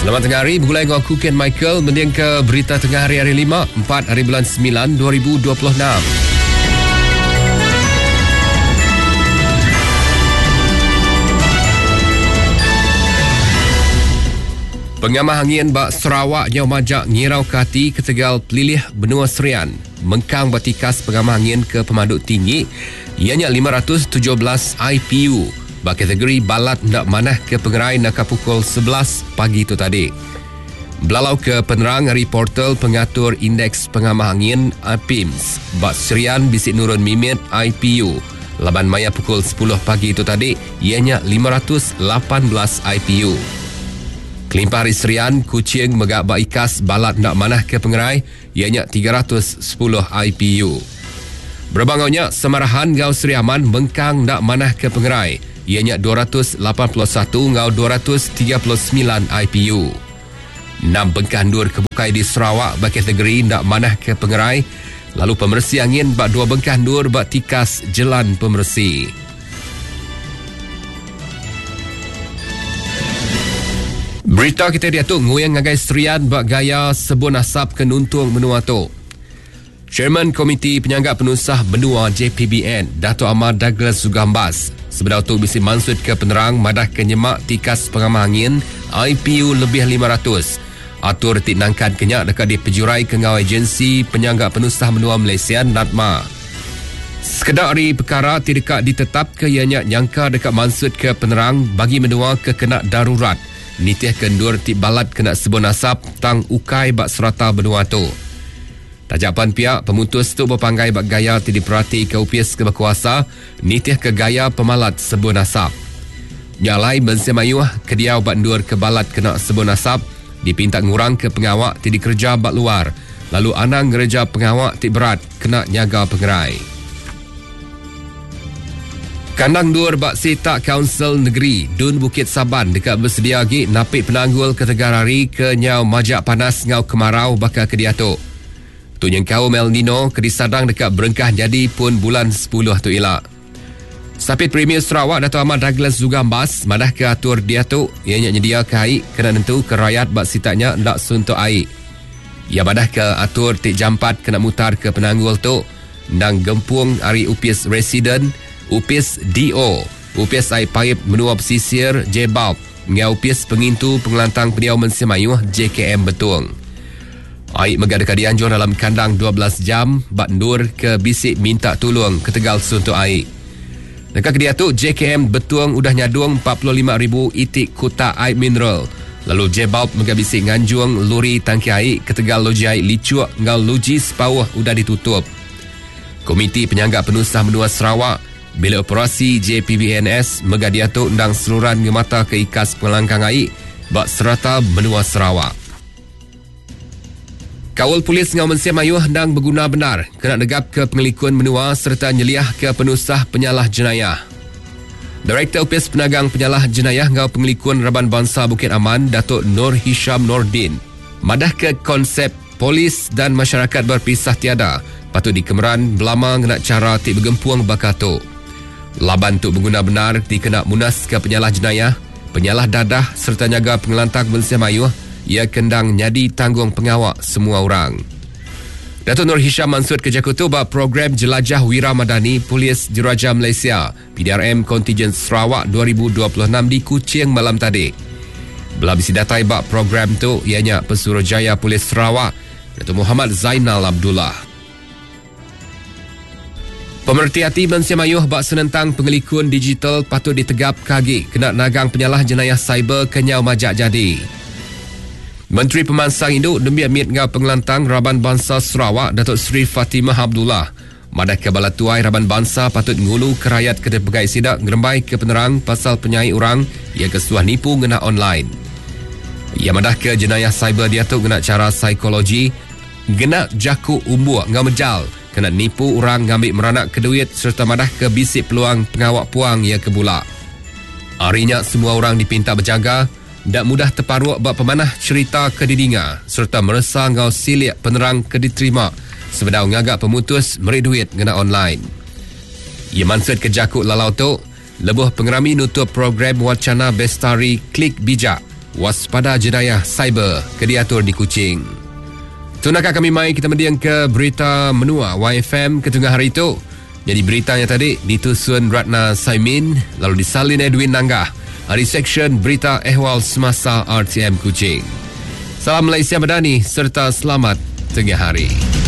Selamat tengah hari, bergulai dengan aku Ken Michael, mending ke berita tengah hari 5, 4 hari bulan 9, 2026. Pengamah angin bak Sarawak yang majak ngirau kati ke Tegal Pelilih Benua Serian. Mengkang batikas pengamah angin ke pemaduk tinggi, ianya 517 IPU. Bak kategori balat nak manah ke pengerai nak pukul 11 pagi itu tadi. Belalau ke penerang hari portal pengatur indeks pengamah angin PIMS. Bak Serian bisik nurun mimit IPU. Laban maya pukul 10 pagi itu tadi, ianya 518 IPU. Kelimpah hari Serian, Kuching megak bak ikas balat nak manah ke pengerai, ianya 310 IPU. Berbangaunya, Semarahan Gau Seri Aman mengkang nak manah ke pengerai, ianya 281 ngau 239 IPU. 6 bengkah dur kebukai di Sarawak bak kategori nak manah ke pengerai, lalu pemersih angin bak 2 bengkah dur bak tikas jelan pemersih. Berita kita dia tu nguyang ngagai Serian bak gaya sebun asap ke nuntung benua tu. Chairman Komiti Penyanggap Penusah Benua JPBN, Dato' Ahmad Douglas Zugambas, sebenarnya tu bisi mansud ke penerang madah kenyemak tikas pengamah angin IPU lebih 500. Atur tinangkan kenyak dekat di pejurai kengau agensi Penyanggap Penusah Benua Malaysia NADMA. Sekedar hari perkara tidak ditetap ke ianya nyangka dekat mansud ke penerang bagi menua ke kena darurat. Nitih kendur ti balat kena sebun asap tang ukai bak serata benua tu. Tajapan pihak pemutus tu berpanggai bak gaya ti diperhati ke upis ke berkuasa, nitih ke gaya pemalat sebun asap. Nyalai mensemayuh kediau bak ndur ke balat kena sebun asap, dipinta ngurang ke pengawak ti dikerja bak luar, lalu anang gereja pengawak ti berat kena nyaga pengerai. Kandang dur bak Sita Kaunsil Negeri Dun Bukit Saban dekat bersedia lagi napik penanggul ke Tegarari ke nyau majak panas ngau kemarau bakal ke diatuk. Tu nyengkau El Nino ke disadang dekat berengkah jadi pun bulan 10 tu elak. Sapit Premier Sarawak Dato' Ahmad Douglas Zugambas madah ke atur diatuk ianya nyedia ke air kena nentu ke rakyat bak sitanya ndak suntuk air. Ia madah ke atur tik jampat kena mutar ke penanggul tu ndang gempung hari upis residen, upis DO, upis air paip menua pesisir Jebab, ngau upis pengintu pengelantang peniau mensemayuh JKM Betung. Air megah dekat dianjur dalam kandang 12 jam, bak ndur ke bisik minta tolong ke Tegal suntuk air. Dekat dia tu, JKM Betung udah nyadung 45,000 itik kotak air mineral. Lalu Jebab megah bisik nganjung lori tangki air ke Tegal loji air licuk ngau loji sepawah udah ditutup. Komiti Penyanggap Penusah Benua Sarawak bila operasi JPBNS megah dia tu undang seluruhan ngemata ke ikas pengelangkang air bak serata benua Sarawak. Kawal polis ngau mensemayuh hendang berguna benar kena negap ke pengelikun menua serta nyeliah ke penusah penyalah jenayah. Direktur Opis Penagang Penyalah Jenayah ngau pengelikun Raban Bangsa Bukit Aman Datuk Nur Hisham Nordin madah ke konsep polis dan masyarakat berpisah tiada patut dikemeran belama kena cara tik bergempuang bakato. Laban tu berguna benar dikena munas ke penyalah jenayah, penyalah dadah serta nyaga pengelantang mensemayuh ia kendang nyadi tanggung pengawak semua orang. Datuk Nur Hisham mansud ke Jakarta bak program Jelajah Wira Madani Polis Diraja Malaysia PDRM Kontingen Sarawak 2026 di Kuching malam tadi. Belah bisi datai bak program tu ianya Pesuruhjaya Polis Sarawak Datuk Muhammad Zainal Abdullah. Pemerhati hati mensemayuh bak senentang pengelikun digital patut ditegap kagi kena nagang penyalah jenayah cyber kenyau majak jadi. Menteri Pemansang Induk Demi Amit ngau pengelantang Raban Bangsa Sarawak Datuk Seri Fatimah Abdullah madah ke balatuai Raban Bangsa patut ngulu ke rakyat ke pegai sidak ngerembai ke penerang pasal penyai orang yang kesuah nipu ngena online. Ia madah ke jenayah cyber dia tu ngena cara psikologi gena jaku umur ngau mejal kena nipu orang ngambil meranak ke duit serta madah ke bisik peluang pengawak puang ia kebulak. Harinya semua orang dipinta berjaga tak mudah terparuak bak pemanah cerita kedidinga serta merasa ngau silik penerang kediterima sebedau ngagak pemutus meri duit ngena online. Ia mansud ke jakut lalau tu lebuh pengerami nutup program wacana Bestari Klik Bijak waspada jenayah cyber ke diatur di Kuching. Tunakah kami mai kita mendiang ke berita menua YFM ke tengah hari itu. Jadi beritanya tadi ditusun Ratna Saimin lalu disalin Edwin Nanggah dari seksyen berita ehwal semasa RTM Kuching. Salam Malaysia Madani serta selamat tengah hari.